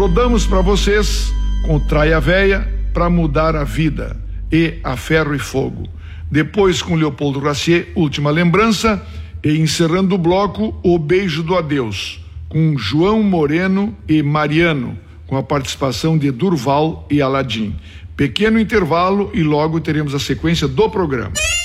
Rodamos para vocês com Traia Véia para mudar a vida e A Ferro e Fogo. Depois com Leopoldo Racier, Última Lembrança, e encerrando o bloco, O Beijo do Adeus, com João Moreno e Mariano, com a participação de Durval e Aladim. Pequeno intervalo e logo teremos a sequência do programa.